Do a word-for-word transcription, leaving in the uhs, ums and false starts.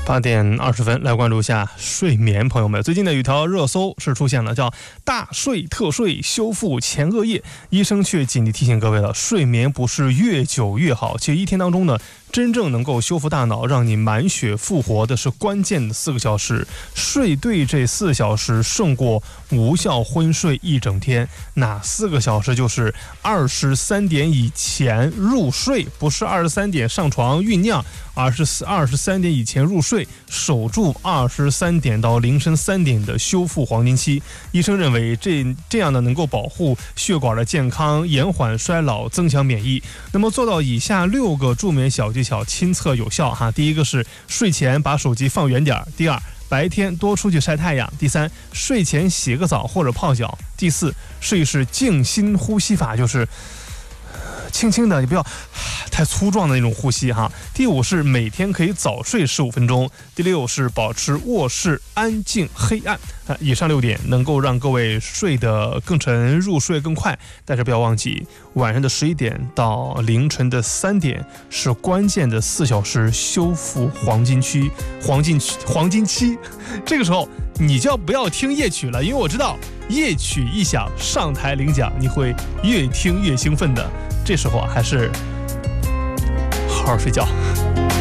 八点二十分，来关注一下睡眠。朋友们，最近的有一条热搜是出现了，叫大睡特睡修复前额叶，医生却紧急提醒各位了，睡眠不是越久越好，其实一天当中呢，真正能够修复大脑让你满血复活的是关键的四个小时，睡对这四小时胜过无效昏睡一整天。哪四个小时？就是二十三点以前入睡，不是二十三点上床酝酿，而是二十三点以前入睡，守住二十三点到凌晨三点的修复黄金期。医生认为这这样呢能够保护血管的健康，延缓衰老，增强免疫。那么做到以下六个助眠小技巧，亲测有效哈。第一个是睡前把手机放远点，第二，白天多出去晒太阳，第三，睡前洗个澡或者泡脚，第四，试一试静心呼吸法，就是轻轻的，你不要太粗壮的那种呼吸哈。第五是每天可以早睡十五分钟。第六是保持卧室安静黑暗。啊，以上六点能够让各位睡得更沉，入睡更快。但是不要忘记，晚上的十一点到凌晨的三点是关键的四小时修复黄金区，黄金黄金期。这个时候你就要不要听夜曲了，因为我知道夜曲一响上台领奖，你会越听越兴奋的。这时候啊，还是好好睡觉。